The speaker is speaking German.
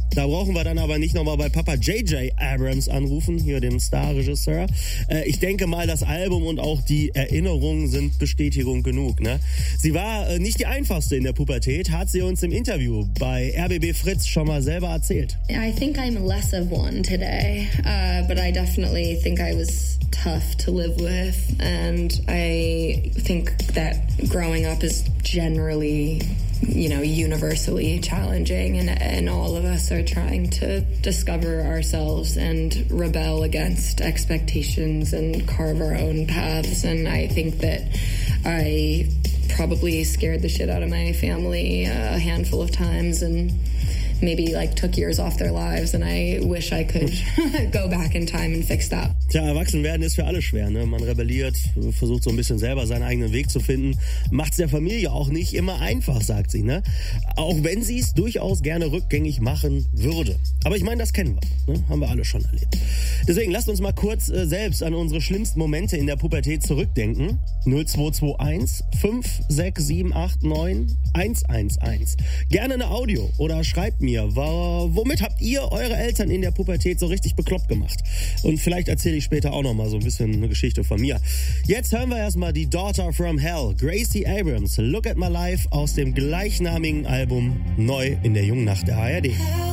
Da brauchen wir dann aber nicht nochmal bei Papa J.J. Abrams anrufen, hier dem Starregisseur. Ich denke mal, das Album und auch die Erinnerungen sind Bestätigung genug. Ne? Sie war nicht die einfachste in der Pubertät, hat sie uns im Interview bei RBB Fritz schon mal selber erzählt. I think I'm less of one today, but I definitely think I was tough to live with, and I think that growing up is generally, universally challenging, and all of us are trying to discover ourselves and rebel against expectations and carve our own paths. And I think that I probably scared the shit out of my family a handful of times, and maybe took years off their lives, and I wish I could go back in time and fix that. Tja, erwachsen werden ist für alle schwer, ne? Man rebelliert, versucht so ein bisschen selber seinen eigenen Weg zu finden. Macht's der Familie auch nicht immer einfach, sagt sie, ne? Auch wenn sie es durchaus gerne rückgängig machen würde. Aber ich meine, das kennen wir, ne? Haben wir alle schon erlebt. Deswegen lasst uns mal kurz selbst an unsere schlimmsten Momente in der Pubertät zurückdenken. 0221 56789 111. Gerne eine Audio oder schreibt mir, womit habt ihr eure Eltern in der Pubertät so richtig bekloppt gemacht? Und vielleicht erzähle ich später auch noch mal so ein bisschen eine Geschichte von mir. Jetzt hören wir erstmal die Daughter from Hell, Gracie Abrams, Look at My Life aus dem gleichnamigen Album, neu in der jungen Nacht der ARD.